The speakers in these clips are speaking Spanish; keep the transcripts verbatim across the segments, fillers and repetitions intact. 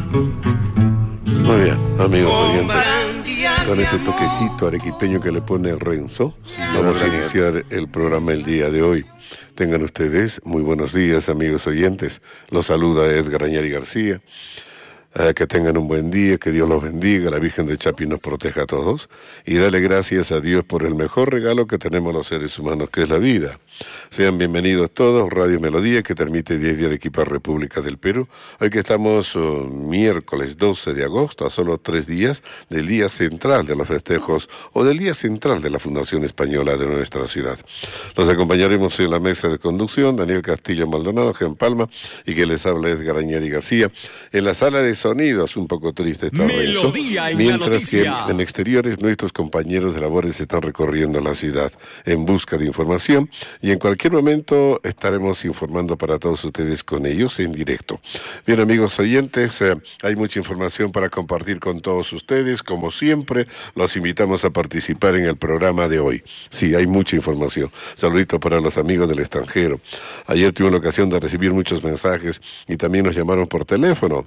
Muy bien, amigos oyentes, con ese toquecito arequipeño que le pone Renzo, sí, vamos a iniciar el programa el día de hoy. Tengan ustedes muy buenos días, amigos oyentes. Los saluda Edgar Añari García. Eh, que tengan un buen día, que Dios los bendiga, la Virgen de Chapi nos proteja a todos y dale gracias a Dios por el mejor regalo que tenemos los seres humanos, que es la vida. Sean bienvenidos todos, Radio Melodía, que transmite desde Arequipa, República del Perú. Hoy que estamos uh, miércoles doce de agosto, a solo tres días del día central de los festejos o del día central de la Fundación Española de nuestra ciudad. Los acompañaremos en la mesa de conducción, Daniel Castillo Maldonado, Gen Palma, y que les habla Edgar Añari García. En la sala de sonidos, un poco triste está Renzo, mientras que en exteriores nuestros compañeros de labores están recorriendo la ciudad en busca de información y en cualquier momento estaremos informando para todos ustedes con ellos en directo. Bien, amigos oyentes, eh, hay mucha información para compartir con todos ustedes. Como siempre, los invitamos a participar en el programa de hoy. Sí, hay mucha información. Saludito para los amigos del extranjero. Ayer tuve la ocasión de recibir muchos mensajes y también nos llamaron por teléfono.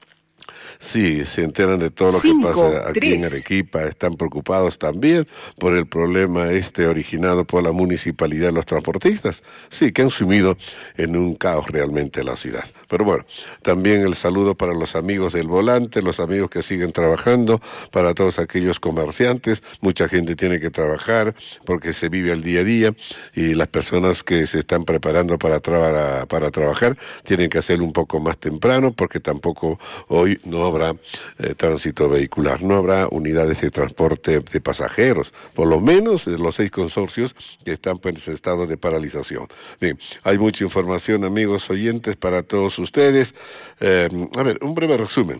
Sí, se enteran de todo lo Cinco, que pasa aquí tres. en Arequipa, están preocupados también por el problema este originado por la municipalidad de los transportistas, sí, que han sumido en un caos realmente la ciudad. Pero bueno, también el saludo para los amigos del volante, los amigos que siguen trabajando, para todos aquellos comerciantes, mucha gente tiene que trabajar porque se vive el día a día y las personas que se están preparando para, tra- para trabajar tienen que hacerlo un poco más temprano porque tampoco hoy no habrá eh, tránsito vehicular, no habrá unidades de transporte de pasajeros, por lo menos de los seis consorcios que están en ese estado de paralización. Bien, hay mucha información, amigos oyentes, para todos ustedes. Eh, a ver, un breve resumen.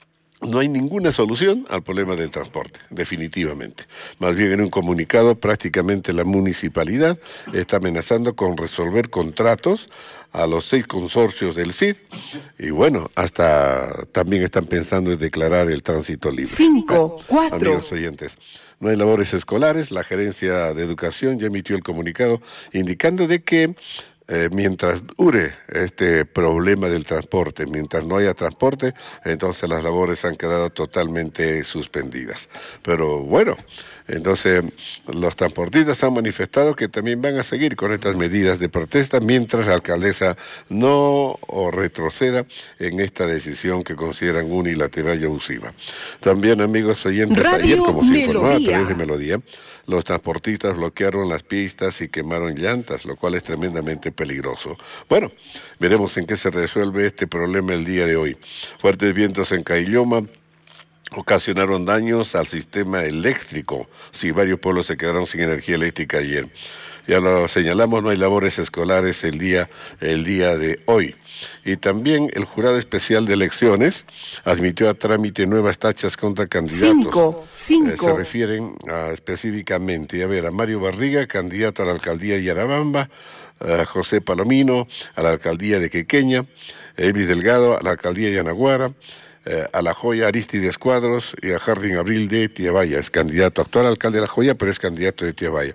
No hay ninguna solución al problema del transporte, definitivamente. Más bien, en un comunicado, prácticamente la municipalidad está amenazando con resolver contratos a los seis consorcios del C I D y bueno, hasta también están pensando en declarar el tránsito libre. Cinco, ¿Eh? cuatro. Amigos oyentes, no hay labores escolares. La Gerencia de Educación ya emitió el comunicado indicando de que Eh, mientras dure este problema del transporte, mientras no haya transporte, entonces las labores han quedado totalmente suspendidas. Pero bueno, entonces los transportistas han manifestado que también van a seguir con estas medidas de protesta mientras la alcaldesa no o retroceda en esta decisión que consideran unilateral y abusiva. También, amigos oyentes, Radio ayer, como se Melodía. informó a través de Melodía, los transportistas bloquearon las pistas y quemaron llantas, lo cual es tremendamente peligroso. Bueno, veremos en qué se resuelve este problema el día de hoy. Fuertes vientos en Cailloma ocasionaron daños al sistema eléctrico. Sí, varios pueblos se quedaron sin energía eléctrica ayer. Ya lo señalamos, no hay labores escolares el día, el día de hoy. Y también el Jurado Especial de Elecciones admitió a trámite nuevas tachas contra candidatos. Cinco, cinco. Eh, se refieren a, específicamente a ver, a Mario Barriga, candidato a la alcaldía de Yarabamba, a José Palomino a la alcaldía de Quequeña, Elvis Delgado a la alcaldía de Yanaguara, eh, a La Joya Aristides Cuadros y a Jardín Abril de Tiabaya. Es candidato actual alcalde de La Joya, pero es candidato de Tiabaya.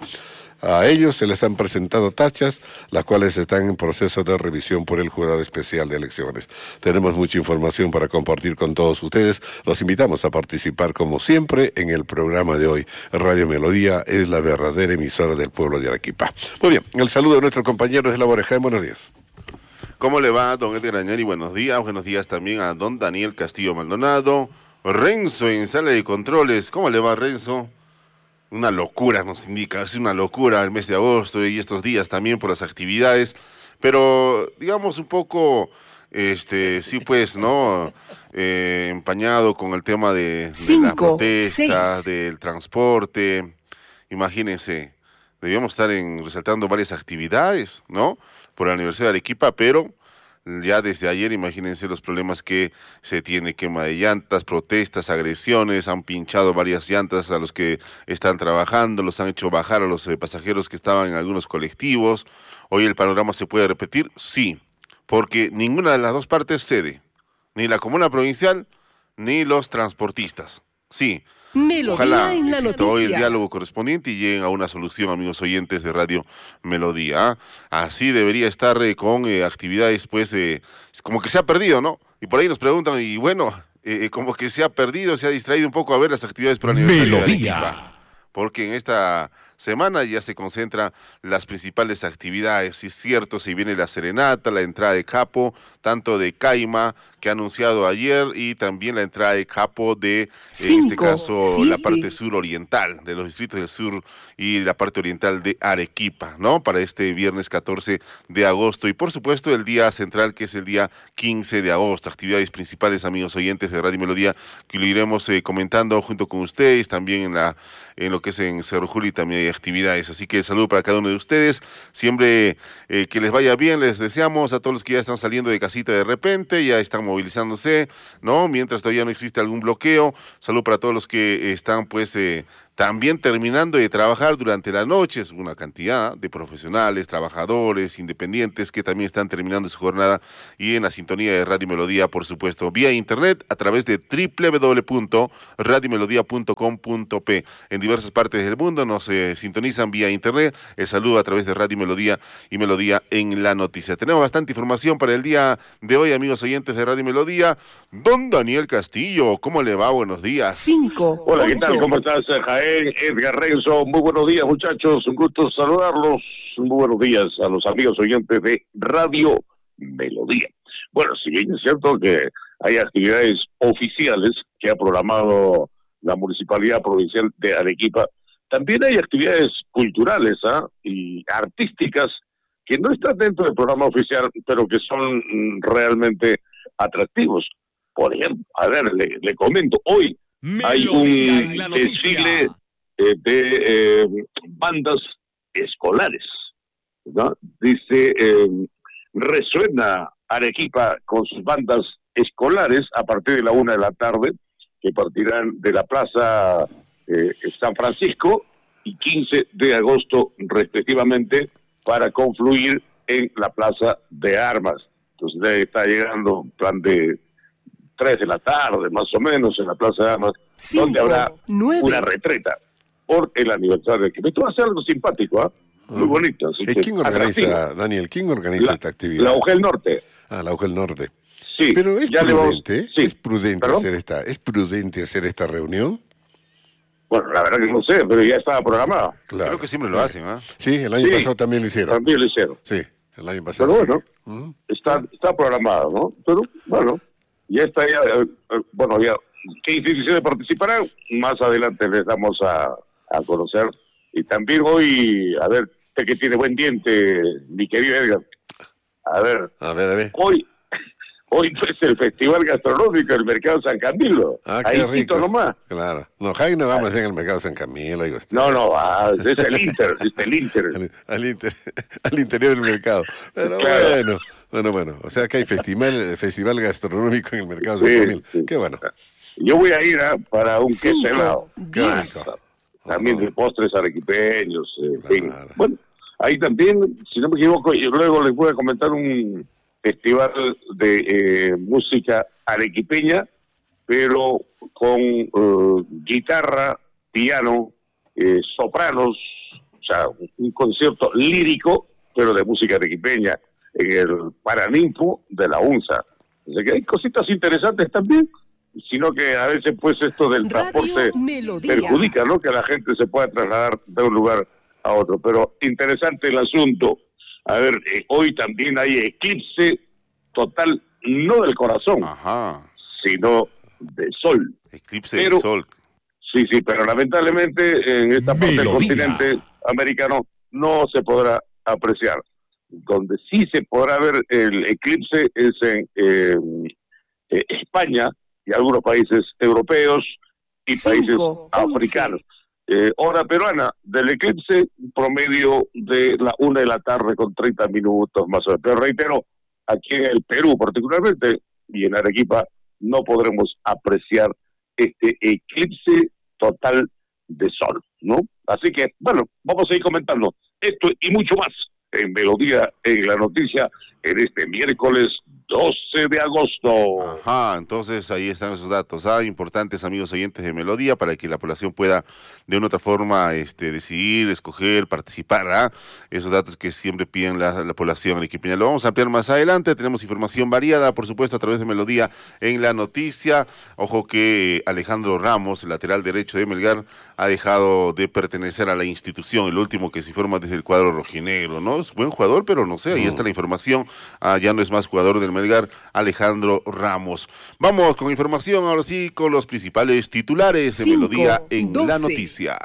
A ellos se les han presentado tachas, las cuales están en proceso de revisión por el Jurado Especial de Elecciones. Tenemos mucha información para compartir con todos ustedes. Los invitamos a participar, como siempre, en el programa de hoy. Radio Melodía es la verdadera emisora del pueblo de Arequipa. Muy bien, el saludo de nuestros compañeros de labores. Jaime, buenos días. ¿Cómo le va, don Edgar Añari? Buenos días. Buenos días también a don Daniel Castillo Maldonado. Renzo en sala de controles. ¿Cómo le va, Renzo? Una locura nos indica, es una locura el mes de agosto y estos días también por las actividades, pero digamos un poco, este, sí pues, ¿no? Eh, empañado con el tema de, de las protestas, del transporte. Imagínense, debíamos estar en, resaltando varias actividades, ¿no? Por la Universidad de Arequipa, pero ya desde ayer, imagínense los problemas que se tiene, quema de llantas, protestas, agresiones, han pinchado varias llantas a los que están trabajando, los han hecho bajar a los eh, pasajeros que estaban en algunos colectivos. Hoy el panorama se puede repetir, sí, porque ninguna de las dos partes cede, ni la comuna provincial, ni los transportistas, sí. Melodía Ojalá en la exista hoy el noticia. diálogo correspondiente y lleguen a una solución, amigos oyentes de Radio Melodía. ¿Ah? Así debería estar eh, con eh, actividades, pues, eh, como que se ha perdido, ¿no? Y por ahí nos preguntan, y bueno, eh, como que se ha perdido, se ha distraído un poco a ver las actividades por aniversario de Melodía. Arequipa. Porque en esta semana ya se concentran las principales actividades. Sí, es cierto, se viene la serenata, la entrada de capo, tanto de Caima, que ha anunciado ayer, y también la entrada de capo de, en Cinco, este caso, la siete. parte sur oriental, de los distritos del sur y la parte oriental de Arequipa, ¿no? Para este viernes catorce de agosto. Y por supuesto el día central, que es el día quince de agosto. Actividades principales, amigos oyentes de Radio Melodía, que lo iremos eh, comentando junto con ustedes, también en la en lo que es en Cerro Juli también hay actividades, así que saludo para cada uno de ustedes, siempre eh, que les vaya bien, les deseamos a todos los que ya están saliendo de casita de repente, ya están movilizándose, ¿no? Mientras todavía no existe algún bloqueo, saludo para todos los que están pues eh, también terminando de trabajar durante la noche, es una cantidad de profesionales, trabajadores, independientes que también están terminando su jornada y en la sintonía de Radio Melodía, por supuesto, vía internet a través de doble u doble u doble u punto radio melodía punto com punto pe. En diversas partes del mundo nos eh, sintonizan vía internet. El saludo a través de Radio Melodía y Melodía en la noticia. Tenemos bastante información para el día de hoy, amigos oyentes de Radio Melodía. Don Daniel Castillo, ¿cómo le va? Buenos días. Cinco. Hola, ¿qué tal? ocho. ¿Cómo estás, Jaén? Edgar Renzo, muy buenos días, muchachos. Un gusto saludarlos. Muy buenos días a los amigos oyentes de Radio Melodía. Bueno, si bien es cierto que hay actividades oficiales que ha programado la Municipalidad Provincial de Arequipa, también hay actividades culturales ¿ah? y artísticas que no están dentro del programa oficial, pero que son mm, realmente atractivos. Por ejemplo, a ver, le, le comento, hoy hay un desfile eh, de eh, bandas escolares, ¿no? Dice, eh, resuena Arequipa con sus bandas escolares a partir de la una de la tarde, que partirán de la Plaza eh, San Francisco y quince de agosto respectivamente, para confluir en la Plaza de Armas. Entonces está llegando un plan de tres de la tarde, más o menos, en la Plaza de Armas, Cinco, donde habrá nueve. una retreta por el aniversario. Que esto va a ser algo simpático, ¿ah? Muy bonito. Así ¿Y que quién organiza, atractivo. Daniel, quién organiza La, esta actividad? la U G E L Norte. Ah, la U G E L Norte. Sí. Pero es ya le vamos- prudente, sí. es prudente ¿Perdón? hacer esta, es prudente hacer esta reunión. Bueno, la verdad que no sé, pero ya estaba programado. Claro. Creo que siempre lo hacen, ¿ah? Sí, el año Sí. pasado también lo hicieron. También lo hicieron. Sí, el año pasado. Pero sí. bueno, Ujú. está, está programado, ¿no? Pero bueno, ya está ya, eh, eh, bueno, ya, ¿qué instituciones participarán? Más adelante les damos a, a conocer. Y también hoy, a ver, usted que tiene buen diente, mi querido Edgar, a ver, A ver, a ver. hoy, hoy pues el Festival Gastronómico del Mercado San Camilo. Ah, qué Ahí rico. nomás. Claro. No, Jaime no va más bien al mercado San Camilo, oiga usted. No, no, ah, es el Inter, es el Inter. Al, al inter- al interior del mercado. Pero Claro. bueno, bueno, bueno. O sea que hay festival, festival gastronómico en el mercado San Sí, Camilo. sí. Qué bueno. Yo voy a ir ah, para un queso Cinco, helado. diez. Rico. También Ajá. de postres arequipeños, eh, en fin. Claro. Bueno, ahí también, si no me equivoco, y luego les voy a comentar un festival de eh, música arequipeña, pero con eh, guitarra, piano, eh, sopranos, o sea, un, un concierto lírico, pero de música arequipeña, en el Paraninfo de la UNSA. O sea que hay cositas interesantes también, sino que a veces pues esto del transporte Radio Melodía. perjudica, ¿no? Que la gente se pueda trasladar de un lugar a otro. Pero interesante el asunto. A ver, eh, hoy también hay eclipse total, no del corazón, Ajá. sino de sol. Eclipse Pero- del sol. Sí, sí, pero lamentablemente en esta parte del Melodía. continente americano no se podrá apreciar. Donde sí se podrá ver el eclipse es en eh, eh, España y algunos países europeos y Cinco, países once. africanos. Eh, hora peruana del eclipse, promedio de la una de la tarde con treinta minutos más o menos. Pero reitero, aquí en el Perú particularmente y en Arequipa no podremos apreciar este eclipse total de sol, ¿no? Así que, bueno, vamos a ir comentando esto y mucho más en Melodía en la Noticia en este miércoles doce de agosto. Ajá, entonces ahí están esos datos, ¿ah? Importantes, amigos oyentes de Melodía, para que la población pueda de una u otra forma este, decidir, escoger, participar, ¿ah? Esos datos que siempre piden la, la población arequipeña. Lo vamos a ampliar más adelante, tenemos información variada, por supuesto, a través de Melodía en la noticia. Ojo que Alejandro Ramos, el lateral derecho de Melgar, ha dejado de pertenecer a la institución, el último que se informa desde el cuadro rojinegro, ¿no? Es buen jugador, pero no sé, ahí está la información, ah, ya no es más jugador del Melgar, Alejandro Ramos. Vamos con información, ahora sí, con los principales titulares de Melodía en la noticia.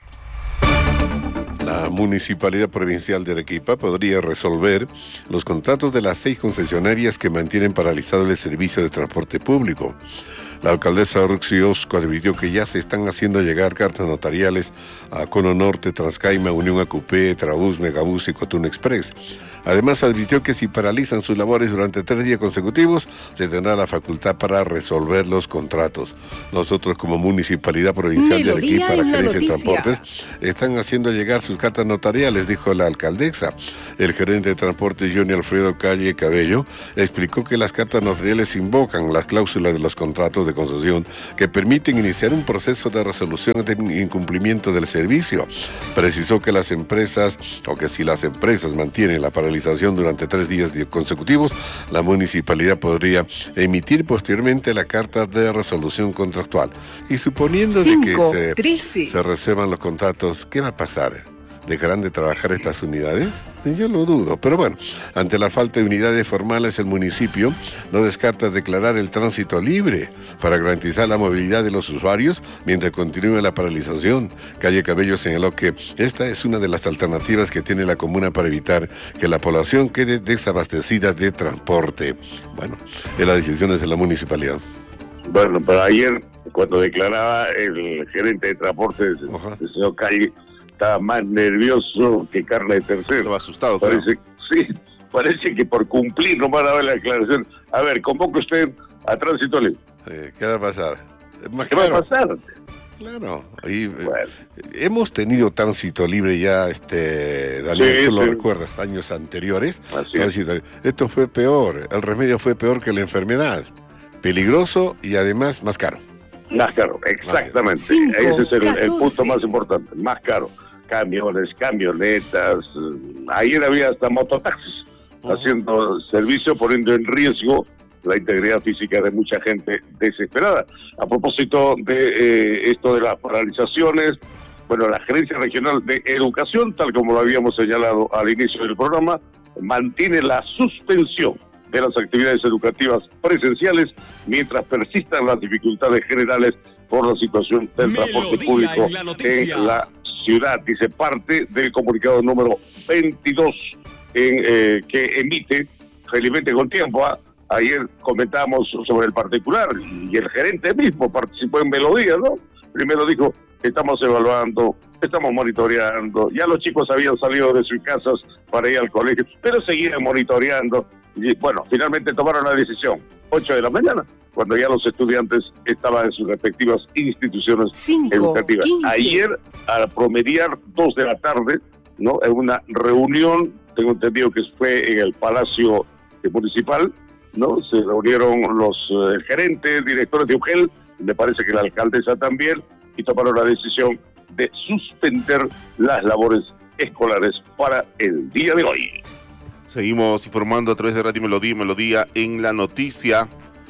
La Municipalidad Provincial de Arequipa podría resolver los contratos de las seis concesionarias que mantienen paralizado el servicio de transporte público. La alcaldesa Roxy Osco advirtió que ya se están haciendo llegar cartas notariales a Cono Norte, Transcaima, Unión A Q P, Trabús, Megabús y Cotún Express. Además, advirtió que si paralizan sus labores durante tres días consecutivos, se tendrá la facultad para resolver los contratos. Nosotros, como Municipalidad Provincial Melodía de Arequipa, la en la Gerencia de noticia. Transportes, están haciendo llegar sus cartas notariales, dijo la alcaldesa. El gerente de transporte, Johnny Alfredo Calle Cabello, explicó que las cartas notariales invocan las cláusulas de los contratos de concesión que permiten iniciar un proceso de resolución de incumplimiento del servicio. Precisó que las empresas, o que si las empresas mantienen la paralización durante tres días consecutivos, la municipalidad podría emitir posteriormente la carta de resolución contractual. Y suponiendo de cinco, que se, trece. se resuelvan los contratos, ¿qué va a pasar? ¿Dejarán de trabajar estas unidades? Yo lo dudo, pero bueno, ante la falta de unidades formales, el municipio no descarta declarar el tránsito libre para garantizar la movilidad de los usuarios mientras continúe la paralización. Calle Cabello señaló que esta es una de las alternativas que tiene la comuna para evitar que la población quede desabastecida de transporte. Bueno, es las decisiones de la municipalidad. Bueno, pero ayer, cuando declaraba el gerente de transportes, Ajá. el señor Calle, estaba más nervioso que carne de tercero. Estaba asustado, Parece, claro. sí, parece que por cumplir no van a dar la declaración. A ver, convoca usted a tránsito libre. Eh, ¿Qué va a pasar? Más ¿Qué claro. va a pasar? Claro, ahí, Bueno. eh, hemos tenido tránsito libre ya, este, Daniel, Sí, tú lo sí. recuerdas, años anteriores. Así es. Tránsito- Esto fue peor, el remedio fue peor que la enfermedad. Peligroso y además más caro. Más caro, exactamente. Cinco, Ese es el, el catorce. punto más importante, más caro. Camiones, camionetas, eh, ayer había hasta mototaxis Ajá. haciendo servicio, poniendo en riesgo la integridad física de mucha gente desesperada. A propósito de eh, esto de las paralizaciones, bueno, la Gerencia Regional de Educación, tal como lo habíamos señalado al inicio del programa, mantiene la suspensión de las actividades educativas presenciales mientras persistan las dificultades generales por la situación del Melodía transporte público en la noticia. en la ciudad. Dice parte del comunicado número veintidós en, eh, que emite, felizmente con tiempo. ¿ah? Ayer comentamos sobre el particular y el gerente mismo participó en Melodía, ¿no? Primero dijo, estamos evaluando, estamos monitoreando, ya los chicos habían salido de sus casas para ir al colegio, pero seguían monitoreando. Y bueno, finalmente tomaron la decisión, ocho de la mañana, cuando ya los estudiantes estaban en sus respectivas instituciones cinco, educativas. quince. Ayer, al promediar dos de la tarde, ¿no? En una reunión, tengo entendido que fue en el Palacio Municipal, ¿no? Se reunieron los eh, gerentes, directores de U G E L, me parece que la alcaldesa también, y tomaron la decisión de suspender las labores escolares para el día de hoy. Seguimos informando a través de Radio Melodía, Melodía en la noticia.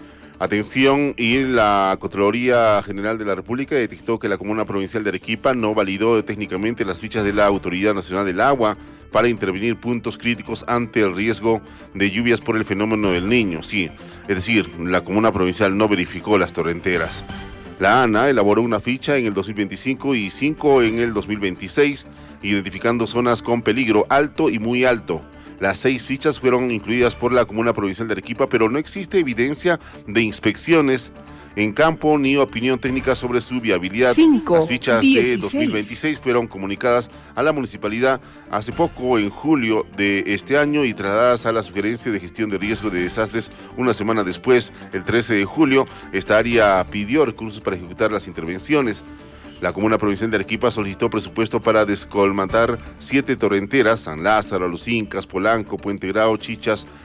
Atención, y la Contraloría General de la República detectó que la Comuna Provincial de Arequipa no validó técnicamente las fichas de la Autoridad Nacional del Agua para intervenir puntos críticos ante el riesgo de lluvias por el fenómeno del Niño. Sí, es decir, la Comuna Provincial no verificó las torrenteras. La ANA elaboró una ficha en el dos mil veinticinco y cinco en el dos mil veintiséis, identificando zonas con peligro alto y muy alto. Las seis fichas fueron incluidas por la Comuna Provincial de Arequipa, pero no existe evidencia de inspecciones en campo ni opinión técnica sobre su viabilidad. Cinco, Las fichas de dieciséis. dos mil veintiséis fueron comunicadas a la municipalidad hace poco, en julio de este año, y trasladadas a la Sugerencia de Gestión de Riesgo de Desastres una semana después, el trece de julio. Esta área pidió recursos para ejecutar las intervenciones. La Comuna Provincial de Arequipa solicitó presupuesto para descolmatar siete torrenteras: San Lázaro, Los Incas, Polanco, Puente Grao, Chichas,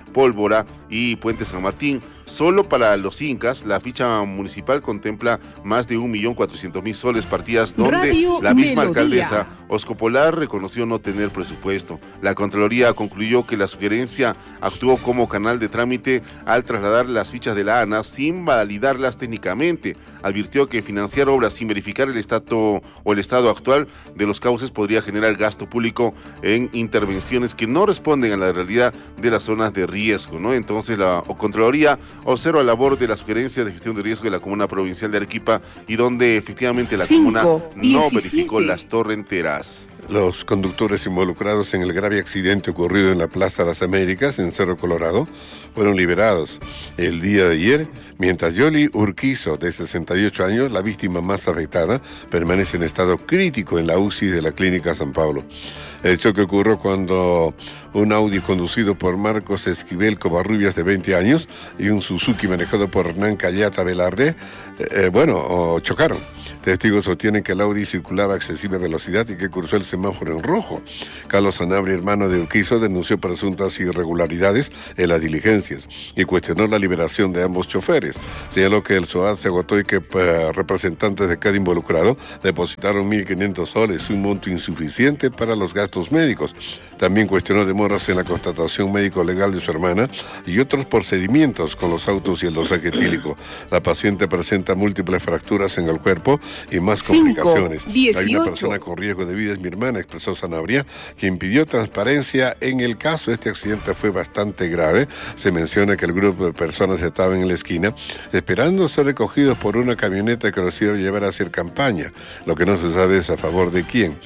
Pólvora y Puente San Martín. Solo para los incas, la ficha municipal contempla más de un millón cuatrocientos mil soles partidas, donde Radio la misma Melodía. alcaldesa Osco Polar reconoció no tener presupuesto. La Contraloría concluyó que la sugerencia actuó como canal de trámite al trasladar las fichas de la ANA sin validarlas técnicamente. Advirtió que financiar obras sin verificar el estado o el estado actual de los cauces podría generar gasto público en intervenciones que no responden a la realidad de las zonas de riesgo, ¿no? Entonces la Contraloría observa la labor de la sugerencia de gestión de riesgo de la Comuna Provincial de Arequipa y donde efectivamente la Cinco, comuna no diecisiete. verificó las torrenteras. Los conductores involucrados en el grave accidente ocurrido en la Plaza Las Américas, en Cerro Colorado, fueron liberados el día de ayer, mientras Yoli Urquizo, de sesenta y ocho años, la víctima más afectada, permanece en estado crítico en la U C I de la Clínica San Pablo. El choque ocurrió cuando un Audi conducido por Marcos Esquivel Covarrubias, de veinte años, y un Suzuki manejado por Hernán Callata Velarde, eh, bueno, chocaron. Testigos sostienen que el Audi circulaba a excesiva velocidad y que cruzó el semáforo en rojo. Carlos Sanabria, hermano de Urquizo, denunció presuntas irregularidades en las diligencias y cuestionó la liberación de ambos choferes. Señaló que el SOAT se agotó y que eh, representantes de cada involucrado depositaron mil quinientos soles, un monto insuficiente para los gastos médicos. También cuestionó demoras en la constatación médico-legal de su hermana y otros procedimientos con los autos y el dosaje etílico. La paciente presenta múltiples fracturas en el cuerpo y más complicaciones. Cinco, Hay una persona con riesgo de vida, es mi hermana, expresó Sanabria, quien pidió transparencia en el caso. Este accidente fue bastante grave. Se menciona que el grupo de personas estaban en la esquina esperando ser recogidos por una camioneta que los iba a llevar a hacer campaña. Lo que no se sabe es a favor de quién.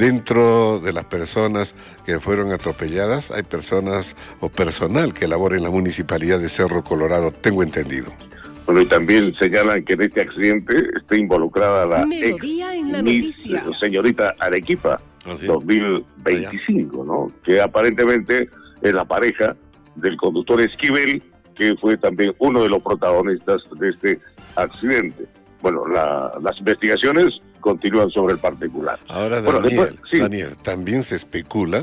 Dentro de las personas que fueron atropelladas hay personas o personal que labora en la municipalidad de Cerro Colorado, tengo entendido. Bueno, y también señalan que en este accidente está involucrada la Melodía ex en la Miss noticia. señorita Arequipa, ¿Ah, sí? dos mil veinticinco, ¿no? Que aparentemente es la pareja del conductor Esquivel, que fue también uno de los protagonistas de este accidente. Bueno, la, las investigaciones continúan sobre el particular. Ahora, Bueno, Daniel, después, sí. Daniel, también se especula,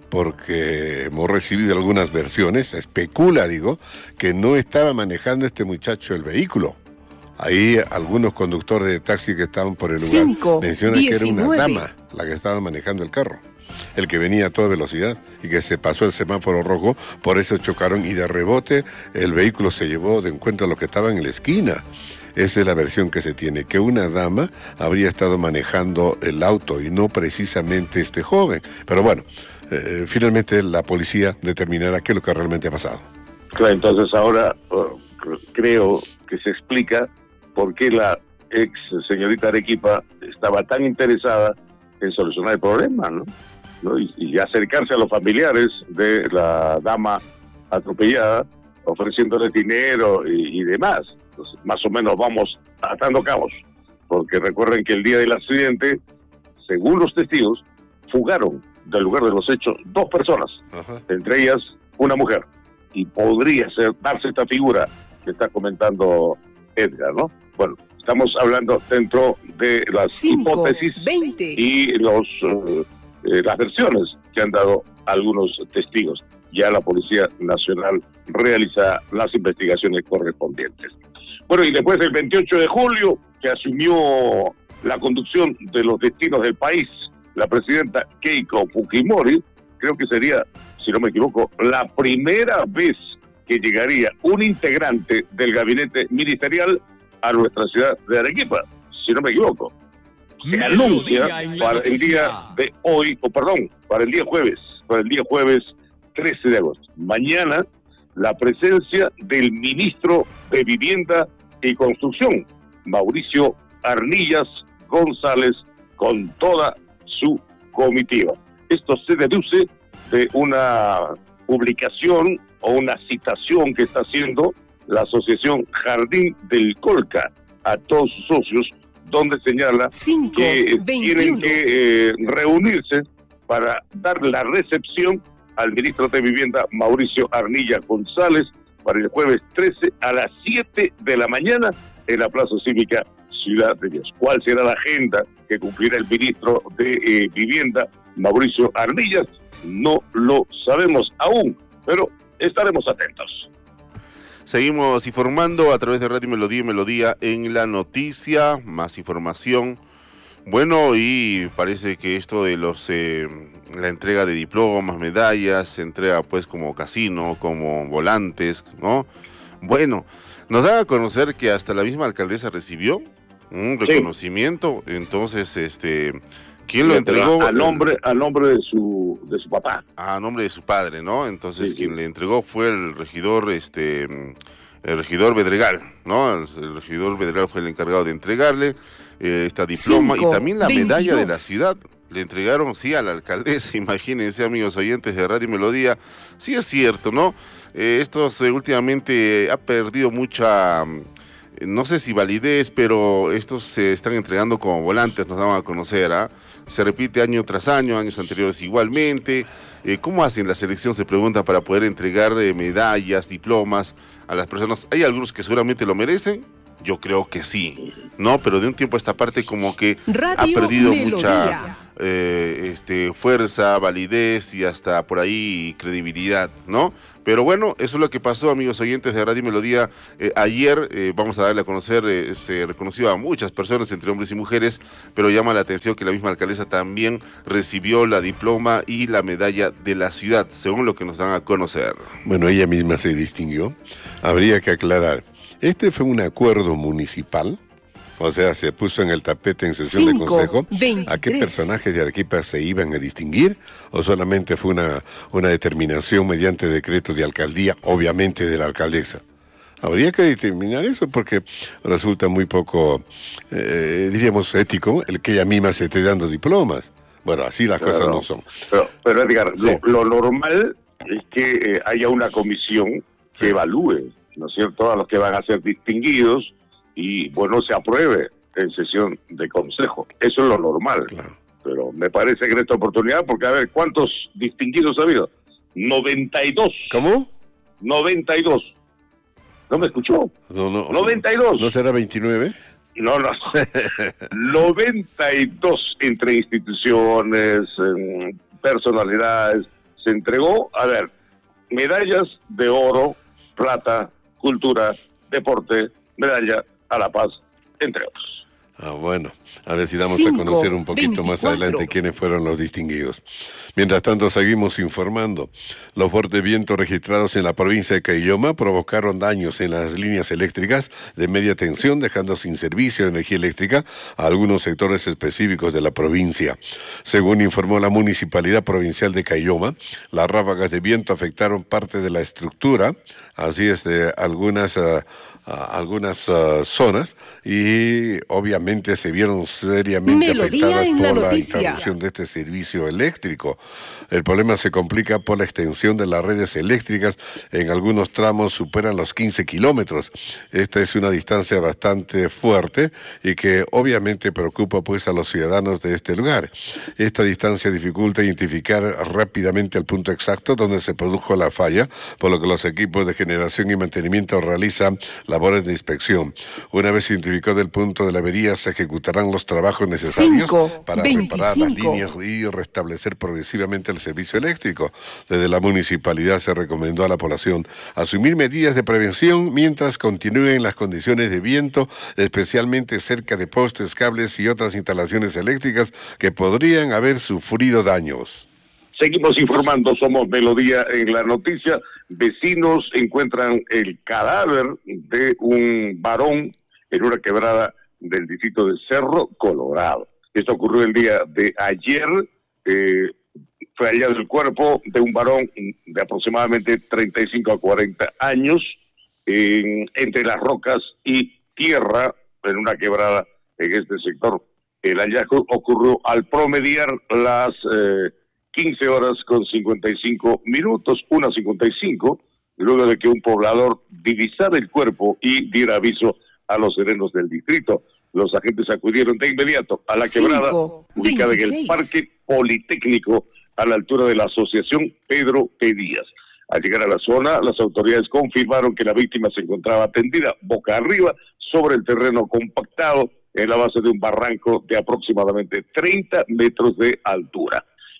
porque hemos recibido algunas versiones, se especula, digo, que no estaba manejando este muchacho el vehículo. Ahí algunos conductores de taxi que estaban por el lugar Cinco, mencionan que era una diecinueve. dama la que estaba manejando el carro, el que venía a toda velocidad y que se pasó el semáforo rojo, por eso chocaron y de rebote el vehículo se llevó de encuentro a los que estaban en la esquina. Esa es la versión que se tiene, que una dama habría estado manejando el auto y no precisamente este joven. Pero bueno, eh, finalmente la policía determinará qué es lo que realmente ha pasado. Claro, entonces ahora uh, creo que se explica por qué la ex señorita Arequipa estaba tan interesada en solucionar el problema, ¿no? ¿No? Y, y acercarse a los familiares de la dama atropellada, ofreciéndole dinero y, y demás. Entonces, más o menos vamos atando cabos, porque recuerden que el día del accidente, según los testigos, fugaron del lugar de los hechos dos personas, Ajá. entre ellas una mujer, y podría ser darse esta figura que está comentando Edgar, ¿no? Bueno, estamos hablando dentro de las Cinco, hipótesis veinte. y los uh, eh, las versiones que han dado algunos testigos. Ya la Policía Nacional realiza las investigaciones correspondientes. Bueno, y después del veintiocho de julio, que asumió la conducción de los destinos del país, la presidenta Keiko Fujimori, creo que sería, si no me equivoco, la primera vez que llegaría un integrante del gabinete ministerial a nuestra ciudad de Arequipa, si no me equivoco. Se anuncia para el día de hoy, o perdón, para el día jueves, para el día jueves trece de agosto. Mañana, la presencia del ministro de Vivienda y Construcción, Mauricio Arnillas González, con toda su comitiva. Esto se deduce de una publicación o una citación que está haciendo la Asociación Jardín del Colca a todos sus socios, donde señala Cinco, que veintiuno. tienen que eh, reunirse para dar la recepción al ministro de Vivienda, Mauricio Arnilla González, para el jueves trece a las siete de la mañana en la Plaza Cívica Ciudad de Dios. ¿Cuál será la agenda que cumplirá el ministro de eh, Vivienda, Mauricio Arnillas? No lo sabemos aún, pero estaremos atentos. Seguimos informando a través de Radio Melodía y Melodía en la noticia, más información. Bueno, y parece que esto de los eh, la entrega de diplomas, medallas, se entrega pues como casino, como volantes, ¿no? Bueno, nos da a conocer que hasta la misma alcaldesa recibió un reconocimiento, sí. Entonces, este, ¿quién lo entregó? A nombre, a nombre de su, de su papá. A nombre de su padre, ¿no? Entonces, sí, quien sí. le entregó fue el regidor, este, el regidor Bedregal, ¿no? El, el regidor Bedregal fue el encargado de entregarle eh, esta diploma Cinco, y también la veintidós. Medalla de la ciudad. Le entregaron, sí, a la alcaldesa, imagínense, amigos oyentes de Radio Melodía. Sí es cierto, ¿no? Eh, esto eh, últimamente ha perdido mucha, eh, no sé si validez, pero estos se están entregando como volantes, nos daban a conocer, ¿ah? ¿eh? Se repite año tras año, años anteriores igualmente. Eh, ¿Cómo hacen la selección? Se pregunta, para poder entregar eh, medallas, diplomas a las personas. Hay algunos que seguramente lo merecen. Yo creo que sí, ¿no? Pero de un tiempo a esta parte como que Radio ha perdido Melodía. mucha eh, este, fuerza, validez y hasta por ahí credibilidad, ¿no? Pero bueno, eso es lo que pasó, amigos oyentes de Radio Melodía. Eh, ayer, eh, vamos a darle a conocer, eh, se reconoció a muchas personas, entre hombres y mujeres, pero llama la atención que la misma alcaldesa también recibió la diploma y la medalla de la ciudad, según lo que nos dan a conocer. Bueno, ella misma se distinguió. Habría que aclarar. Este fue un acuerdo municipal, o sea, se puso en el tapete en sesión Cinco, de consejo veintitrés. A qué personajes de Arequipa se iban a distinguir, o solamente fue una, una determinación mediante decreto de alcaldía, obviamente de la alcaldesa. Habría que determinar eso porque resulta muy poco, eh, diríamos, ético el que ella misma se esté dando diplomas. Bueno, así las claro, cosas no son. Pero, pero Edgar, sí. lo, lo normal es que eh, haya una comisión que evalúe, ¿no es cierto?, a los que van a ser distinguidos y, bueno, se apruebe en sesión de consejo. Eso es lo normal. Claro. Pero me parece que en esta oportunidad, porque a ver, ¿cuántos distinguidos ha habido? noventa y dos. ¿Cómo? noventa y dos. ¿No me escuchó? No, no. noventa y dos. ¿No será veintinueve? No, no. noventa y dos entre instituciones, personalidades. Se entregó, a ver, medallas de oro, plata, cultura, deporte, medalla a la paz, entre otros. Ah, bueno, a ver si damos Cinco, a conocer un poquito veinticuatro. Más adelante quiénes fueron los distinguidos. Mientras tanto, seguimos informando. Los fuertes vientos registrados en la provincia de Caylloma provocaron daños en las líneas eléctricas de media tensión, dejando sin servicio de energía eléctrica a algunos sectores específicos de la provincia. Según informó la Municipalidad Provincial de Caylloma, las ráfagas de viento afectaron parte de la estructura, así es, de algunas... Uh, a algunas uh, zonas y obviamente se vieron seriamente Melodía afectadas por la, la interrupción de este servicio eléctrico. El problema se complica por la extensión de las redes eléctricas. En algunos tramos superan los quince kilómetros. Esta es una distancia bastante fuerte y que obviamente preocupa pues a los ciudadanos de este lugar. Esta distancia dificulta identificar rápidamente el punto exacto donde se produjo la falla, por lo que los equipos de generación y mantenimiento realizan labores de inspección. Una vez identificado el punto de la avería, se ejecutarán los trabajos necesarios Cinco, para veinticinco. Reparar las líneas y restablecer progresivamente el servicio eléctrico. Desde la municipalidad se recomendó a la población asumir medidas de prevención mientras continúen las condiciones de viento, especialmente cerca de postes, cables y otras instalaciones eléctricas que podrían haber sufrido daños. Seguimos informando, somos Melodía en la noticia. Vecinos encuentran el cadáver de un varón en una quebrada del distrito de Cerro Colorado. Esto ocurrió el día de ayer. Eh, fue hallado el cuerpo de un varón de aproximadamente treinta y cinco a cuarenta años en, entre las rocas y tierra en una quebrada en este sector. El hallazgo ocurrió al promediar las... Eh, quince horas con cincuenta y cinco minutos, una cincuenta y cinco, luego de que un poblador divisara el cuerpo y diera aviso a los serenos del distrito. Los agentes acudieron de inmediato a la quebrada, Cinco, ubicada veintiséis. En el Parque Politécnico, a la altura de la Asociación Pedro P. Díaz. Al llegar a la zona, las autoridades confirmaron que la víctima se encontraba tendida boca arriba sobre el terreno compactado en la base de un barranco de aproximadamente treinta metros de altura.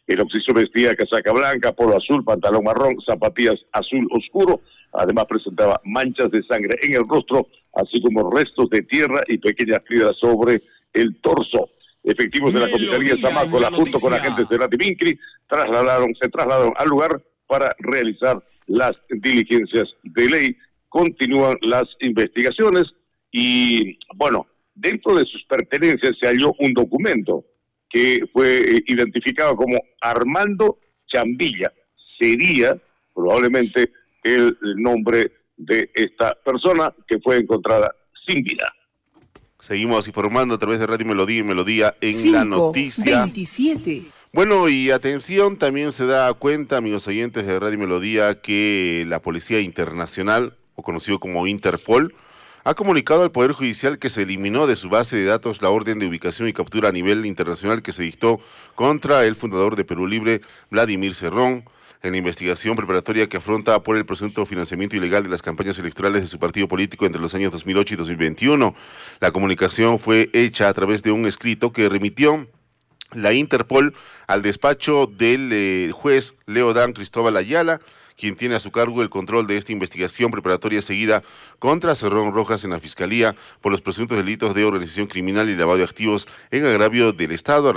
El occiso vestía casaca blanca, polo azul, pantalón marrón, zapatillas azul oscuro. Además presentaba manchas de sangre en el rostro, así como restos de tierra y pequeñas piedras sobre el torso. Efectivos de la comisaría Zamácola, junto con agentes de Rativincri, trasladaron, se trasladaron al lugar para realizar las diligencias de ley. Continúan las investigaciones y, bueno, dentro de sus pertenencias se halló un documento que fue eh, identificado como Armando Chambilla. Sería probablemente el nombre de esta persona que fue encontrada sin vida. Seguimos informando a través de Radio Melodía y Melodía en cinco, la noticia. veintisiete. Bueno, y atención, también se da cuenta, amigos oyentes de Radio Melodía, que la Policía Internacional, o conocido como Interpol, ha comunicado al Poder Judicial que se eliminó de su base de datos la orden de ubicación y captura a nivel internacional que se dictó contra el fundador de Perú Libre, Vladimir Cerrón, en la investigación preparatoria que afronta por el presunto financiamiento ilegal de las campañas electorales de su partido político entre los años dos mil ocho y dos mil veintiuno. La comunicación fue hecha a través de un escrito que remitió la Interpol al despacho del eh, juez Leodán Cristóbal Ayala, quien tiene a su cargo el control de esta investigación preparatoria seguida contra Cerrón Rojas en la Fiscalía por los presuntos delitos de organización criminal y lavado de activos en agravio del Estado.